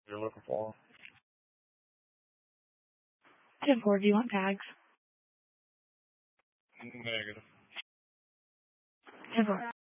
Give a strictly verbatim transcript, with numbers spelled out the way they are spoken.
You're looking for? ten four, do you want tags? Negative. ten four.